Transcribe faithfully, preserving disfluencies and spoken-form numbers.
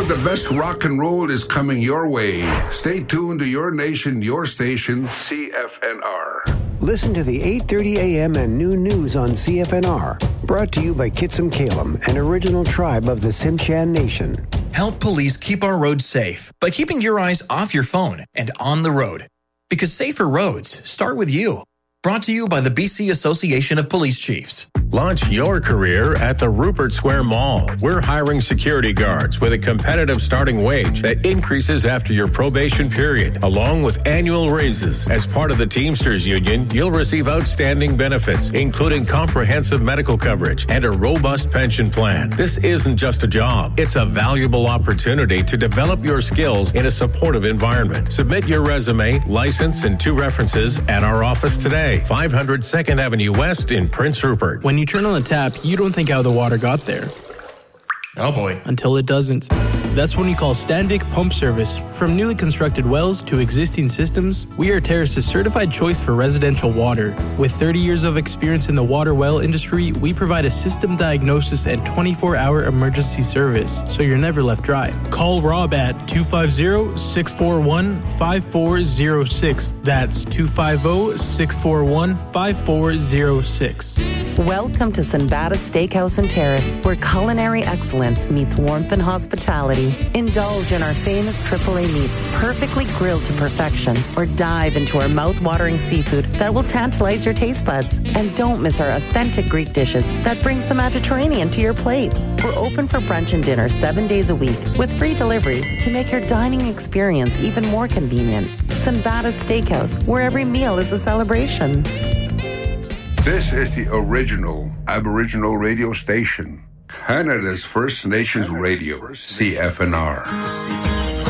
of the best rock and roll is coming your way. Stay tuned to your nation, your station, C F N R. Listen to the eight thirty a.m. and noon news on C F N R. Brought to you by Kitsum Kalem, an original tribe of the Tsimshian Nation. Help police keep our roads safe by keeping your eyes off your phone and on the road. Because safer roads start with you. Brought to you by the B C Association of Police Chiefs. Launch your career at the Rupert Square Mall. We're hiring security guards with a competitive starting wage that increases after your probation period, along with annual raises. As part of the Teamsters Union, you'll receive outstanding benefits, including comprehensive medical coverage and a robust pension plan. This isn't just a job. It's a valuable opportunity to develop your skills in a supportive environment. Submit your resume, license, and two references at our office today. five hundred second Avenue West in Prince Rupert. When you turn on the tap, you don't think how the water got there. Oh boy. Until it doesn't. That's when you call Standvik Pump Service. From newly constructed wells to existing systems, we are Terrace's certified choice for residential water. With thirty years of experience in the water well industry, we provide a system diagnosis and twenty-four hour emergency service, so you're never left dry. Call Rob at two five zero, six four one, five four zero six. That's two five zero, six four one, five four zero six. Welcome to Sinbada Steakhouse and Terrace, where culinary excellence meets warmth and hospitality. Indulge in our famous triple A meats, perfectly grilled to perfection, or dive into our mouth-watering seafood that will tantalize your taste buds. And don't miss our authentic Greek dishes that brings the Mediterranean to your plate. We're open for brunch and dinner seven days a week with free delivery to make your dining experience even more convenient. Sinbada Steakhouse, where every meal is a celebration. This is the original Aboriginal radio station, Canada's First Nations Radio, C F N R.